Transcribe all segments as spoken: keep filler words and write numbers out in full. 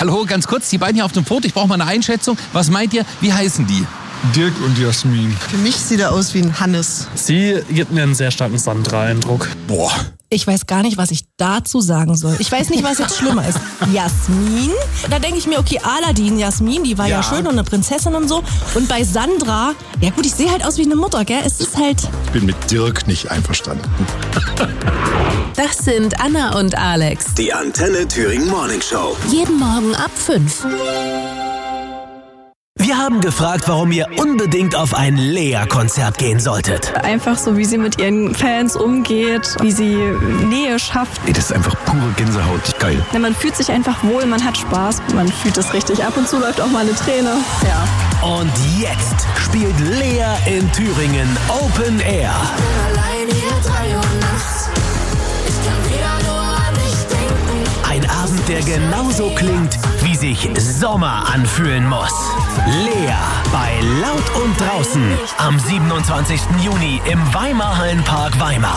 Hallo, ganz kurz, die beiden hier auf dem Foto, ich brauche mal eine Einschätzung. Was meint ihr, wie heißen die? Dirk und Jasmin. Für mich sieht er aus wie ein Hannes. Sie gibt mir einen sehr starken Sandra-Eindruck. Boah. Ich weiß gar nicht, was ich dazu sagen soll. Ich weiß nicht, was jetzt schlimmer ist. Jasmin? Da denke ich mir, okay, Aladdin, Jasmin, die war ja. ja schön und eine Prinzessin und so. Und bei Sandra, ja gut, ich sehe halt aus wie eine Mutter, gell? Es ist halt... Ich bin mit Dirk nicht einverstanden. Das sind Anna und Alex. Die Antenne Thüringen Morning Show. Jeden Morgen ab fünf. Wir haben gefragt, warum ihr unbedingt auf ein Lea-Konzert gehen solltet. Einfach so, wie sie mit ihren Fans umgeht, wie sie Nähe schafft. Ey, das ist einfach pure Gänsehaut. Geil. Ja, man fühlt sich einfach wohl, man hat Spaß, man fühlt es richtig. Ab und zu läuft auch mal eine Träne. Ja. Und jetzt spielt Lea in Thüringen Open Air. Allein hier drei Uhr nachts. Ich kann wieder nur an dich denken. Ein Abend, der genauso klingt, wie sich Sommer anfühlen muss. Lea bei Laut und Draußen am siebenundzwanzigsten Juni im Weimar-Hallenpark Weimar.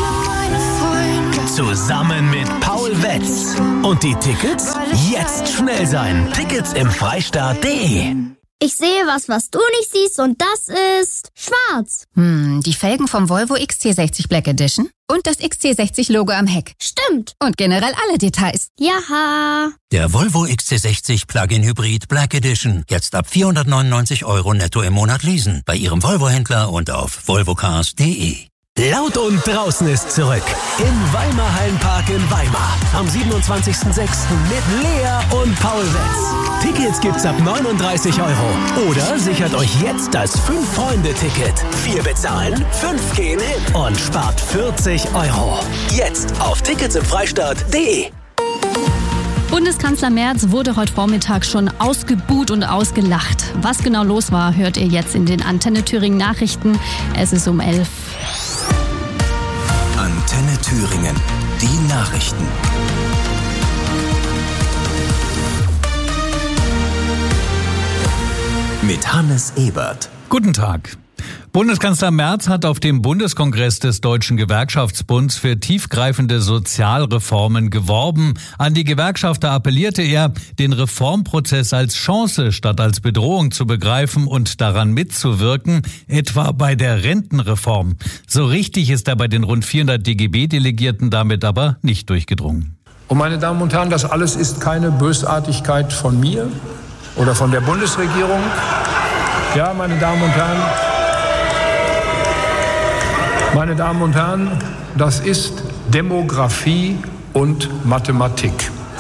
Zusammen mit Paul Wetz. Und die Tickets? Jetzt schnell sein. Tickets im Freistaat punkt de. Ich sehe was, was du nicht siehst, und das ist schwarz. Hm, die Felgen vom Volvo X C sechzig Black Edition und das X C sechzig Logo am Heck. Stimmt. Und generell alle Details. Jaha. Der Volvo X C sechzig Plug-in Hybrid Black Edition. Jetzt ab vierhundertneunundneunzig Euro netto im Monat leasen. Bei Ihrem Volvo-Händler und auf volvocars punkt de. Laut und Draußen ist zurück im Weimar-Hallenpark in Weimar am siebenundzwanzigsten sechsten mit Lea und Paul Wetz. Tickets gibt's ab neununddreißig Euro. Oder sichert euch jetzt das fünf-Freunde-Ticket. Vier bezahlen, fünf gehen hin und spart vierzig Euro. Jetzt auf Tickets im Freistaat punkt de. Bundeskanzler Merz wurde heute Vormittag schon ausgebuht und ausgelacht. Was genau los war, hört ihr jetzt in den Antenne Thüringen Nachrichten. Es ist um elf. Antenne Thüringen, die Nachrichten. Mit Hannes Ebert. Guten Tag. Bundeskanzler Merz hat auf dem Bundeskongress des Deutschen Gewerkschaftsbunds für tiefgreifende Sozialreformen geworben. An die Gewerkschafter appellierte er, den Reformprozess als Chance statt als Bedrohung zu begreifen und daran mitzuwirken, etwa bei der Rentenreform. So richtig ist er bei den rund vierhundert D G B-Delegierten damit aber nicht durchgedrungen. Und meine Damen und Herren, das alles ist keine Bösartigkeit von mir oder von der Bundesregierung. Ja, meine Damen und Herren, meine Damen und Herren, das ist Demografie und Mathematik.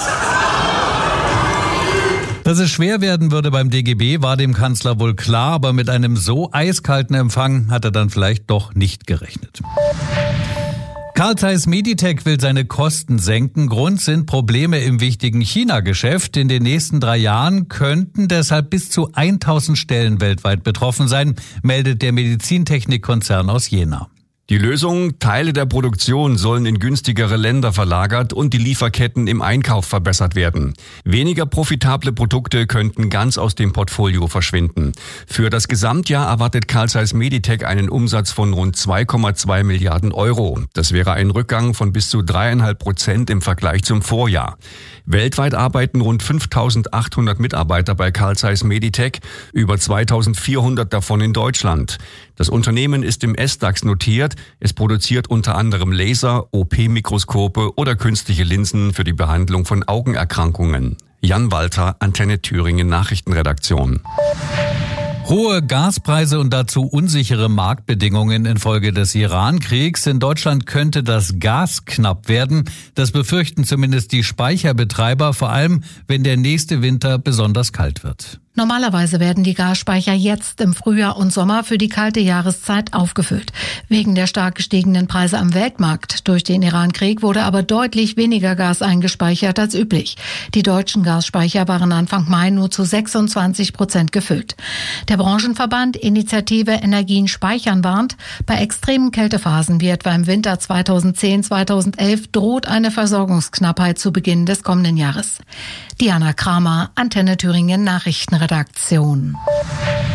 Dass es schwer werden würde beim D G B, war dem Kanzler wohl klar, aber mit einem so eiskalten Empfang hat er dann vielleicht doch nicht gerechnet. Carl Zeiss Meditec will seine Kosten senken. Grund sind Probleme im wichtigen China-Geschäft. In den nächsten drei Jahren könnten deshalb bis zu tausend Stellen weltweit betroffen sein, meldet der Medizintechnikkonzern aus Jena. Die Lösung: Teile der Produktion sollen in günstigere Länder verlagert und die Lieferketten im Einkauf verbessert werden. Weniger profitable Produkte könnten ganz aus dem Portfolio verschwinden. Für das Gesamtjahr erwartet Carl Zeiss Meditec einen Umsatz von rund zwei Komma zwei Milliarden Euro. Das wäre ein Rückgang von bis zu dreieinhalb Prozent im Vergleich zum Vorjahr. Weltweit arbeiten rund fünftausendachthundert Mitarbeiter bei Carl Zeiss Meditec, über zweitausendvierhundert davon in Deutschland. Das Unternehmen ist im S DAX notiert. Es produziert unter anderem Laser, O P-Mikroskope oder künstliche Linsen für die Behandlung von Augenerkrankungen. Jan Walter, Antenne Thüringen Nachrichtenredaktion. Hohe Gaspreise und dazu unsichere Marktbedingungen infolge des Iran-Kriegs. In Deutschland könnte das Gas knapp werden. Das befürchten zumindest die Speicherbetreiber, vor allem wenn der nächste Winter besonders kalt wird. Normalerweise werden die Gasspeicher jetzt im Frühjahr und Sommer für die kalte Jahreszeit aufgefüllt. Wegen der stark gestiegenen Preise am Weltmarkt durch den Iran-Krieg wurde aber deutlich weniger Gas eingespeichert als üblich. Die deutschen Gasspeicher waren Anfang Mai nur zu sechsundzwanzig Prozent gefüllt. Der Branchenverband Initiative Energien speichern warnt, bei extremen Kältephasen wie etwa im Winter zweitausendzehn zweitausendelf droht eine Versorgungsknappheit zu Beginn des kommenden Jahres. Diana Kramer, Antenne Thüringen Nachrichtenredaktion.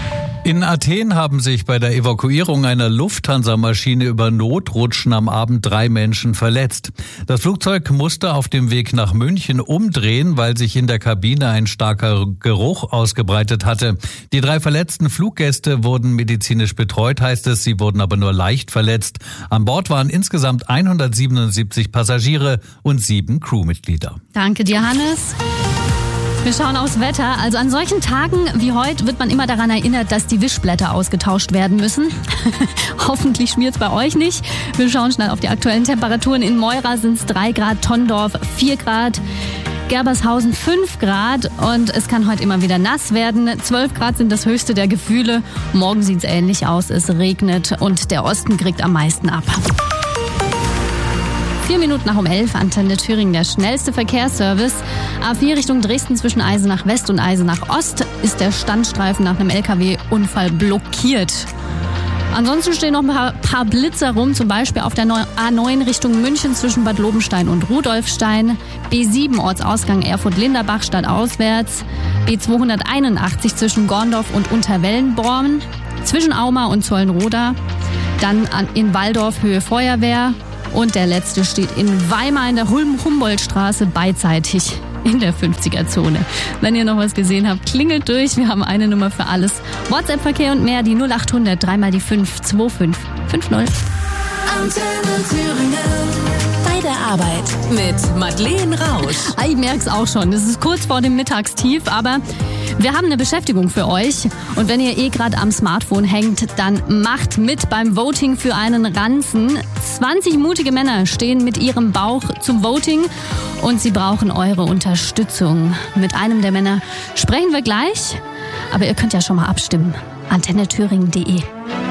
In Athen haben sich bei der Evakuierung einer Lufthansa-Maschine über Notrutschen am Abend drei Menschen verletzt. Das Flugzeug musste auf dem Weg nach München umdrehen, weil sich in der Kabine ein starker Geruch ausgebreitet hatte. Die drei verletzten Fluggäste wurden medizinisch betreut, heißt es. Sie wurden aber nur leicht verletzt. An Bord waren insgesamt hundertsiebenundsiebzig Passagiere und sieben Crewmitglieder. Danke dir, Hannes. Wir schauen aufs Wetter. Also an solchen Tagen wie heute wird man immer daran erinnert, dass die Wischblätter ausgetauscht werden müssen. Hoffentlich schmiert es bei euch nicht. Wir schauen schnell auf die aktuellen Temperaturen. In Moira sind es drei Grad, Tondorf vier Grad, Gerbershausen fünf Grad und es kann heute immer wieder nass werden. zwölf Grad sind das höchste der Gefühle. Morgen sieht es ähnlich aus. Es regnet und der Osten kriegt am meisten ab. Vier Minuten nach um elf, Antenne Thüringen, der schnellste Verkehrsservice. A vier Richtung Dresden zwischen Eisenach West und Eisenach Ost ist der Standstreifen nach einem L K W-Unfall blockiert. Ansonsten stehen noch ein paar, paar Blitzer rum, zum Beispiel auf der A neun Richtung München zwischen Bad Lobenstein und Rudolfstein, B sieben Ortsausgang Erfurt-Linderbach stadtauswärts, B zweihunderteinundachtzig zwischen Gorndorf und Unterwellenborn, zwischen Auma und Zollenroda, dann in Walldorf Höhe Feuerwehr. Und der letzte steht in Weimar in der Humboldtstraße beidseitig in der fünfziger-Zone. Wenn ihr noch was gesehen habt, klingelt durch. Wir haben eine Nummer für alles. WhatsApp-Verkehr und mehr, die null acht hundert, dreimal die fünf, zwei fünf fünf null. Antenne Thüringen. Bei der Arbeit mit Madeleine Rausch. Ich merk's auch schon. Es ist kurz vor dem Mittagstief, aber wir haben eine Beschäftigung für euch. Und wenn ihr eh gerade am Smartphone hängt, dann macht mit beim Voting für einen Ranzen. zwanzig mutige Männer stehen mit ihrem Bauch zum Voting und sie brauchen eure Unterstützung. Mit einem der Männer sprechen wir gleich, aber ihr könnt ja schon mal abstimmen. antenne thüringen punkt de